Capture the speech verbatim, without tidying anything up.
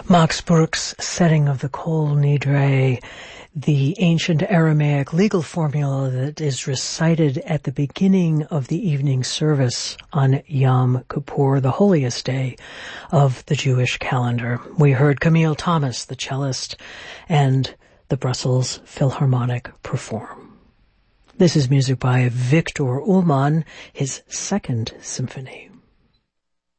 Max Bruch's setting of the Kol Nidre, the ancient Aramaic legal formula that is recited at the beginning of the evening service on Yom Kippur, the holiest day of the Jewish calendar. We heard Camille Thomas, the cellist, and the Brussels Philharmonic perform. This is music by Victor Ullmann, his second symphony.